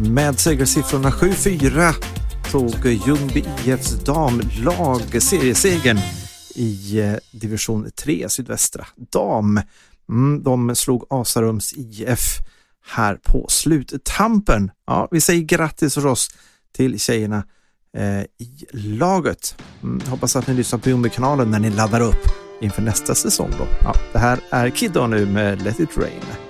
Med segersiffrorna 7-4 tog Ljungby IFs damlag seriesegern i division 3 sydvästra dam. De slog Asarums IF här på sluttampen. Ja, vi säger grattis för oss till tjejerna i laget. Hoppas att ni lyssnar på Ljungby-kanalen när ni laddar upp inför nästa säsong då. Ja, det här är Kiddo nu med Let It Rain.